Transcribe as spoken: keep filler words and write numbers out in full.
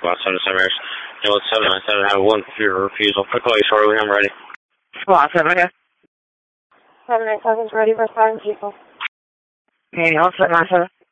Squad seven seven Airs. Unit seven nine seven, have one for your refusal. Quick call you shortly, I'm ready. Squad seven, okay. seven nine seven is ready for five people. Hey, all seven nine seven.